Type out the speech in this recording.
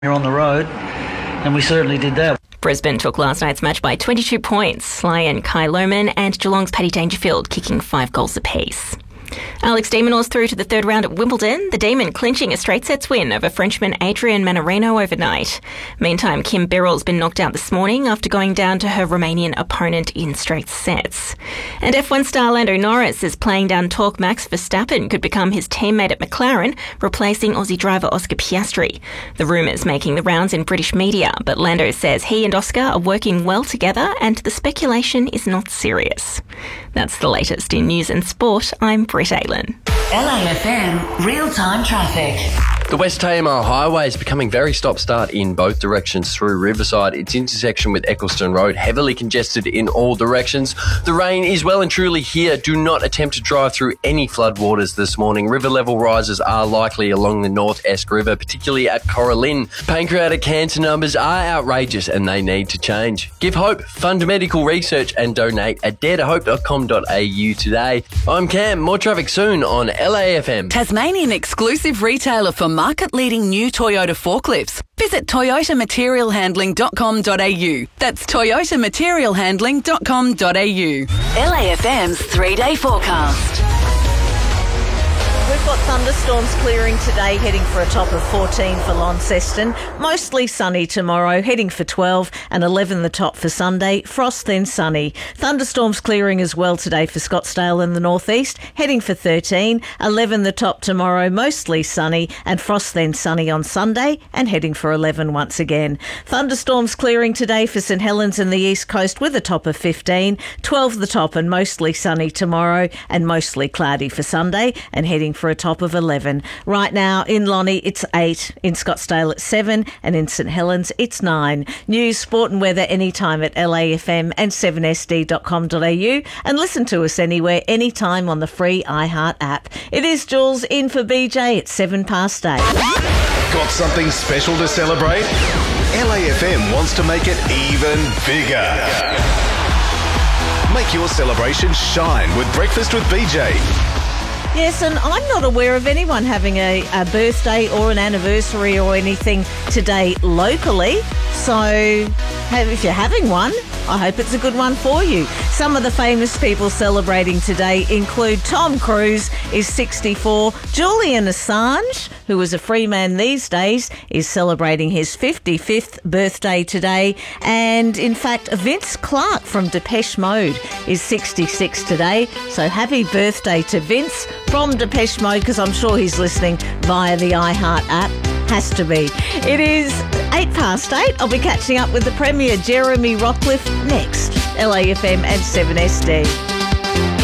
here on the road, and we certainly did that. Brisbane took last night's match by 22 points. Sly and Kai Lohmann and Geelong's Paddy Dangerfield kicking 5 goals apiece. Alex de Minaur's through to the third round at Wimbledon, the Demon clinching a straight sets win over Frenchman Adrian Mannarino overnight. Meantime, Kim Birrell's been knocked out this morning after going down to her Romanian opponent in straight sets. And F1 star Lando Norris is playing down talk Max Verstappen could become his teammate at McLaren, replacing Aussie driver Oscar Piastri. The rumours making the rounds in British media, but Lando says he and Oscar are working well together and the speculation is not serious. That's the latest in news and sport. I'm Britt Aylan. LAFM real-time traffic. The West Tamar Highway is becoming very stop-start in both directions through Riverside. Its intersection with Eccleston Road heavily congested in all directions. The rain is well and truly here. Do not attempt to drive through any floodwaters this morning. River level rises are likely along the North Esk River, particularly at Coralline. Pancreatic cancer numbers are outrageous and they need to change. Give hope, fund medical research and donate at daretohope.com.au today. I'm Cam. More traffic soon on LAFM. Tasmanian exclusive retailer for market-leading new Toyota forklifts. Visit toyotamaterialhandling.com.au. That's toyotamaterialhandling.com.au. LAFM's 3-day forecast. We've got thunderstorms clearing today, heading for a top of 14 for Launceston. Mostly sunny tomorrow, heading for 12 and 11 the top for Sunday. Frost then sunny. Thunderstorms clearing as well today for Scottsdale in the northeast, heading for 13, 11 the top tomorrow, mostly sunny, and frost then sunny on Sunday and heading for 11 once again. Thunderstorms clearing today for St Helens in the east coast with a top of 15, 12 the top and mostly sunny tomorrow and mostly cloudy for Sunday and heading for a top of 11. Right now in Lonnie it's 8, in Scottsdale it's 7 and in St Helens it's 9. News, sport and weather anytime at LAFM and 7sd.com.au and listen to us anywhere, anytime on the free iHeart app. It is Jules in for BJ at 8:07. Got something special to celebrate? LAFM wants to make it even bigger. Make your celebration shine with Breakfast with BJ. Yes, and I'm not aware of anyone having a birthday or an anniversary or anything today locally. So if you're having one, I hope it's a good one for you. Some of the famous people celebrating today include Tom Cruise is 64, Julian Assange, who is a free man these days, is celebrating his 55th birthday today. And in fact, Vince Clarke from Depeche Mode is 66 today. So happy birthday to Vince from Depeche Mode, because I'm sure he's listening via the iHeart app. Has to be. It is 8:08. I'll be catching up with the Premier, Jeremy Rockcliffe, next. LAFM and 7SD.